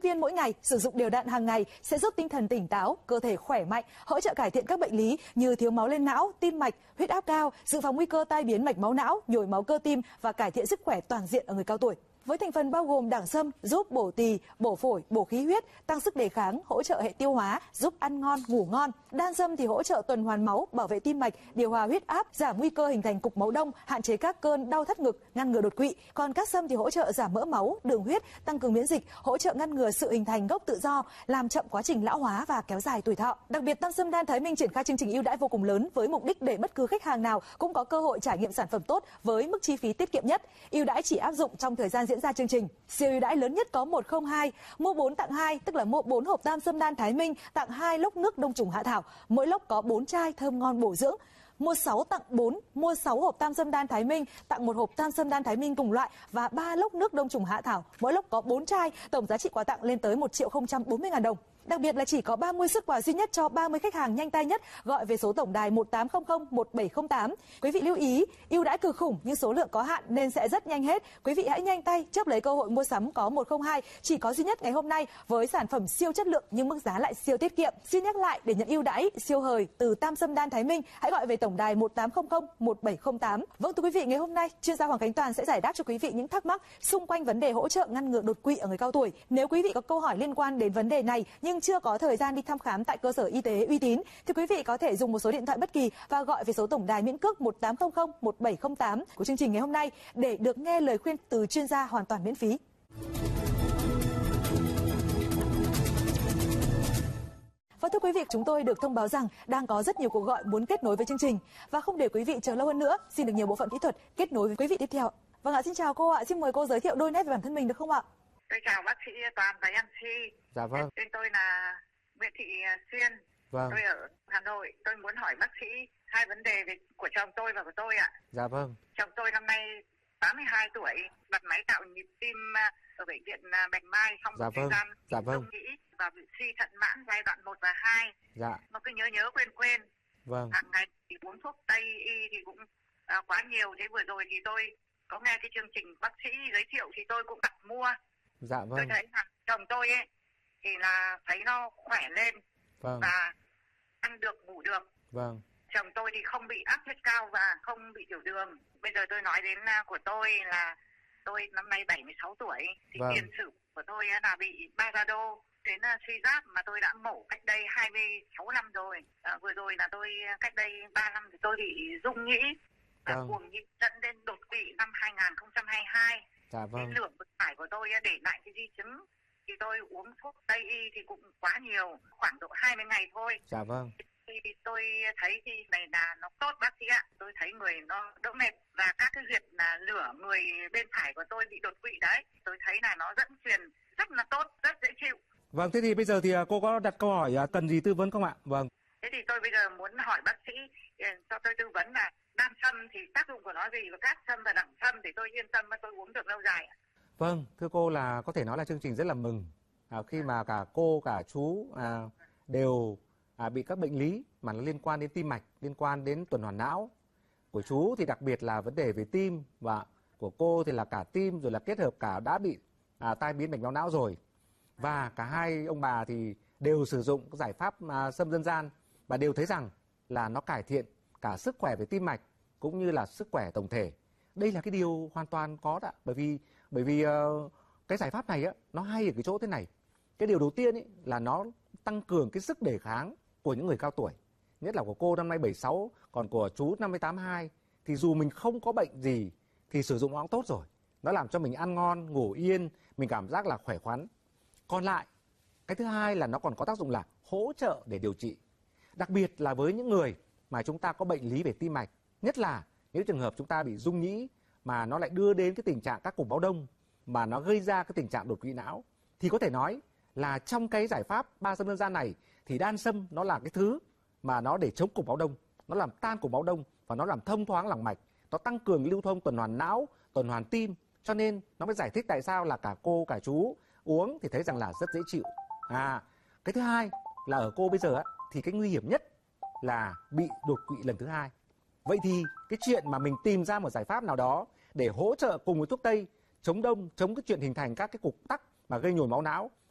viên mỗi ngày, sử dụng đều đặn hàng ngày sẽ giúp tinh thần tỉnh táo, cơ thể khỏe mạnh, hỗ trợ cải thiện các bệnh lý như thiếu máu lên não, tim mạch, huyết áp cao, dự phòng nguy cơ tai biến mạch máu não, nhồi máu cơ tim và cải thiện sức khỏe toàn diện ở người cao tuổi. Với thành phần bao gồm đảng sâm giúp bổ tỳ, bổ phổi, bổ khí huyết, tăng sức đề kháng, hỗ trợ hệ tiêu hóa, giúp ăn ngon, ngủ ngon. Đan sâm thì hỗ trợ tuần hoàn máu, bảo vệ tim mạch, điều hòa huyết áp, giảm nguy cơ hình thành cục máu đông, hạn chế các cơn đau thắt ngực, ngăn ngừa đột quỵ. Còn cát sâm thì hỗ trợ giảm mỡ máu, đường huyết, tăng cường miễn dịch, hỗ trợ ngăn ngừa sự hình thành gốc tự do, làm chậm quá trình lão hóa và kéo dài tuổi thọ. Đặc biệt, Tam Sâm Đan Thái Minh triển khai chương trình ưu đãi vô cùng lớn với mục đích để bất cứ khách hàng nào cũng có cơ hội trải nghiệm sản phẩm tốt với mức chi phí tiết kiệm nhất. Ưu đãi chỉ áp dụng trong thời gian diễn ra chương trình. Siêu ưu đãi lớn nhất có 102, mua 4 tặng 2, tức là mua 4 hộp Tam Sâm Đan Thái Minh tặng 2 lốc nước đông trùng hạ thảo, mỗi lốc có 4 chai thơm ngon bổ dưỡng. Mua 6 tặng 4, mua 6 hộp Tam Sâm Đan Thái Minh tặng 1 hộp Tam Sâm Đan Thái Minh cùng loại và 3 lốc nước đông trùng hạ thảo, mỗi lốc có 4 chai, tổng giá trị quà tặng lên tới 1.040.000 đồng. Đặc biệt là chỉ có 30 suất quà duy nhất cho 30 khách hàng nhanh tay nhất gọi về số tổng đài 18001708. Quý vị lưu ý, ưu đãi cực khủng nhưng số lượng có hạn nên sẽ rất nhanh hết. Quý vị hãy nhanh tay chớp lấy cơ hội mua sắm có 102 chỉ có duy nhất ngày hôm nay với sản phẩm siêu chất lượng nhưng mức giá lại siêu tiết kiệm. Xin nhắc lại, để nhận ưu đãi siêu hời từ Tam Sâm Đan Thái Minh, hãy gọi về tổng đài 18001708. Vâng, thưa quý vị, ngày hôm nay chuyên gia Hoàng Khánh Toàn sẽ giải đáp cho quý vị những thắc mắc xung quanh vấn đề hỗ trợ ngăn ngừa đột quỵ ở người cao tuổi. Nếu quý vị có câu hỏi liên quan đến vấn đề này nhưng chưa có thời gian đi thăm khám tại cơ sở y tế uy tín thì quý vị có thể dùng một số điện thoại bất kỳ và gọi về số tổng đài miễn cước 18001708 của chương trình ngày hôm nay để được nghe lời khuyên từ chuyên gia hoàn toàn miễn phí. Và thưa quý vị, chúng tôi được thông báo rằng đang có rất nhiều cuộc gọi muốn kết nối với chương trình và không để quý vị chờ lâu hơn nữa, xin được nhiều bộ phận kỹ thuật kết nối với quý vị tiếp theo. Vâng ạ, xin chào cô ạ, xin mời cô giới thiệu đôi nét về bản thân mình được không ạ? Tôi chào bác sĩ Toàn và MC. Dạ vâng. Tên tôi là Nguyễn Thị Xuyên. Vâng. Tôi ở Hà Nội. Tôi muốn hỏi bác sĩ hai vấn đề của chồng tôi và của tôi ạ. Dạ vâng. Chồng tôi năm nay 82 tuổi, đặt máy tạo nhịp tim ở bệnh viện Bạch Mai trong dạ một vâng. thời gian Dạ vâng. nghĩ và bị suy thận mãn giai đoạn 1 và 2. Dạ. Nó cứ nhớ quên. Vâng. Hàng ngày thì uống thuốc Tây y thì cũng quá nhiều. Thế vừa rồi thì tôi có nghe cái chương trình bác sĩ giới thiệu thì tôi cũng đặt mua. Dạ vâng. Tôi thấy chồng tôi ấy thì là thấy nó khỏe lên. Vâng. Và ăn được, ngủ được. Vâng. Chồng tôi thì không bị áp huyết cao và không bị tiểu đường. Bây giờ tôi nói đến của tôi là tôi năm nay 76 tuổi. Thì vâng. tiền sử của tôi là bị Barado đến suy giáp mà tôi đã mổ cách đây 26 năm rồi. Vừa rồi là tôi cách đây 3 năm thì tôi bị rung nhĩ, vâng. buồng nhĩ dẫn đến đột quỵ năm 2022. Dạ vâng. Cái lượng vận tải của tôi để lại cái di chứng thì tôi uống thuốc Tây y thì cũng quá nhiều, khoảng độ 20 ngày thôi. Dạ vâng. Thì tôi thấy thì này là nó tốt bác sĩ ạ. Tôi thấy người nó đỡ mệt và các cái huyệt là lửa người bên phải của tôi bị đột quỵ đấy. Tôi thấy là nó dẫn truyền rất là tốt, rất dễ chịu. Vâng, thế thì bây giờ thì cô có đặt câu hỏi cần gì tư vấn không ạ? Vâng. Thế thì tôi bây giờ muốn hỏi bác sĩ cho tôi tư vấn là đan sâm thì tác dụng của nó gì và cát sâm và đẳng sâm thì tôi yên tâm và tôi uống được lâu dài. Vâng, thưa cô là có thể nói là chương trình rất là mừng khi mà cả cô cả chú đều bị các bệnh lý mà nó liên quan đến tim mạch, liên quan đến tuần hoàn não. Của chú thì đặc biệt là vấn đề về tim và của cô thì là cả tim rồi là kết hợp cả đã bị tai biến mạch máu não rồi. Và cả hai ông bà thì đều sử dụng các giải pháp sâm dân gian và đều thấy rằng là nó cải thiện cả sức khỏe về tim mạch cũng như là sức khỏe tổng thể. Đây là cái điều hoàn toàn có đó, bởi vì cái giải pháp này nó hay ở cái chỗ thế này. Cái điều đầu tiên là nó tăng cường cái sức đề kháng của những người cao tuổi. Nhất là của cô năm nay 76, còn của chú năm nay 82 thì dù mình không có bệnh gì thì sử dụng nó cũng tốt rồi. Nó làm cho mình ăn ngon, ngủ yên, mình cảm giác là khỏe khoắn. Còn lại, cái thứ hai là nó còn có tác dụng là hỗ trợ để điều trị. Đặc biệt là với những người mà chúng ta có bệnh lý về tim mạch, nhất là nếu trường hợp chúng ta bị rung nhĩ mà nó lại đưa đến cái tình trạng các cục máu đông mà nó gây ra cái tình trạng đột quỵ não, thì có thể nói là trong cái giải pháp ba sâm dân gian này thì đan sâm nó là cái thứ mà nó để chống cục máu đông, nó làm tan cục máu đông và nó làm thông thoáng lòng mạch, nó tăng cường lưu thông tuần hoàn não, tuần hoàn tim, cho nên nó mới giải thích tại sao là cả cô cả chú uống thì thấy rằng là rất dễ chịu. Cái thứ hai là ở cô bây giờ thì cái nguy hiểm nhất là bị đột quỵ lần thứ hai. Vậy thì cái chuyện mà mình tìm ra một giải pháp nào đó để hỗ trợ cùng với thuốc Tây chống đông, chống cái chuyện hình thành các cái cục tắc mà gây nhồi máu não